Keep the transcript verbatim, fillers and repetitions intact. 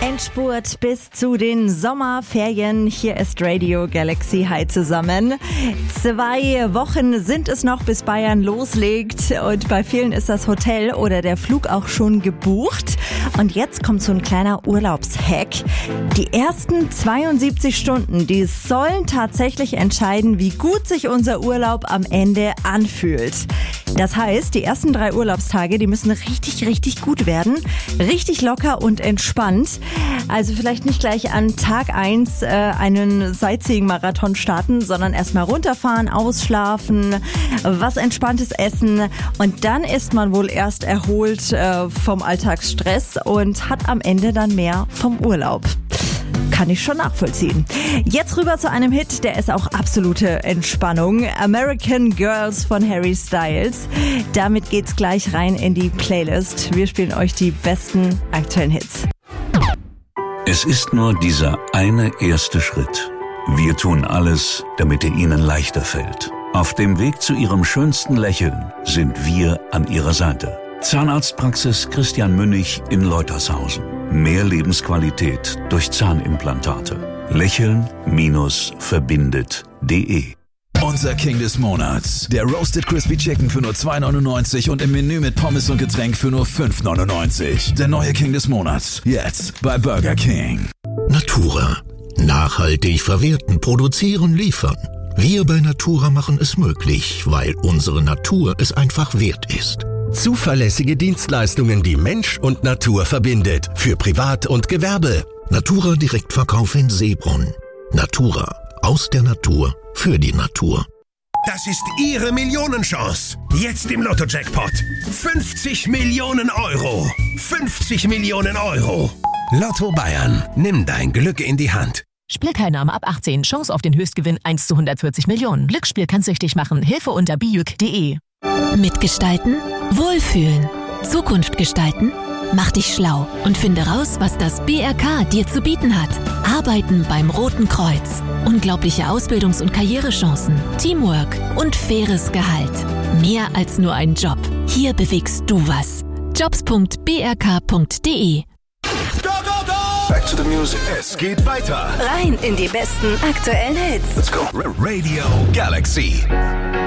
Endspurt bis zu den Sommerferien. Hier ist Radio Galaxy. Hi zusammen. Zwei Wochen sind es noch, bis Bayern loslegt. Und bei vielen ist das Hotel oder der Flug auch schon gebucht. Und jetzt kommt so ein kleiner Urlaubshack. Die ersten zweiundsiebzig Stunden, die sollen tatsächlich entscheiden, wie gut sich unser Urlaub am Ende anfühlt. Das heißt, die ersten drei Urlaubstage, die müssen richtig, richtig gut werden. Richtig locker und entspannt. Also vielleicht nicht gleich an Tag eins äh, einen Sightseeing-Marathon starten, sondern erstmal runterfahren, ausschlafen, was Entspanntes essen. Und dann ist man wohl erst erholt äh, vom Alltagsstress und hat am Ende dann mehr vom Urlaub. Kann ich schon nachvollziehen. Jetzt rüber zu einem Hit, der ist auch absolute Entspannung. American Girls von Harry Styles. Damit geht's gleich rein in die Playlist. Wir spielen euch die besten aktuellen Hits. Es ist nur dieser eine erste Schritt. Wir tun alles, damit er Ihnen leichter fällt. Auf dem Weg zu Ihrem schönsten Lächeln sind wir an Ihrer Seite. Zahnarztpraxis Christian Münnig in Leutershausen. Mehr Lebensqualität durch Zahnimplantate. Lächeln verbindet punkt de. Unser King des Monats. Der Roasted Crispy Chicken für nur zwei neunundneunzig und im Menü mit Pommes und Getränk für nur fünf neunundneunzig. Der neue King des Monats. Jetzt bei Burger King. Natura. Nachhaltig verwerten, produzieren, liefern. Wir bei Natura machen es möglich, weil unsere Natur es einfach wert ist. Zuverlässige Dienstleistungen, die Mensch und Natur verbindet. Für Privat und Gewerbe. Natura Direktverkauf in Seebrunn. Natura. Aus der Natur. Für die Natur. Das ist Ihre Millionenchance. Jetzt im Lotto-Jackpot. fünfzig Millionen Euro. fünfzig Millionen Euro. Lotto Bayern. Nimm dein Glück in die Hand. Spielteilnahme ab achtzehn. Chance auf den Höchstgewinn eins zu hundertvierzig Millionen. Glücksspiel kann süchtig machen. Hilfe unter bijuk punkt de. Mitgestalten, wohlfühlen, Zukunft gestalten, mach dich schlau und finde raus, was das B R K dir zu bieten hat. Arbeiten beim Roten Kreuz. Unglaubliche Ausbildungs- und Karrierechancen, Teamwork und faires Gehalt. Mehr als nur ein Job. Hier bewegst du was. jobs punkt b r k punkt de. Go, go, go! Back to the music. Es geht weiter. Rein in die besten aktuellen Hits. Let's go. Radio Galaxy.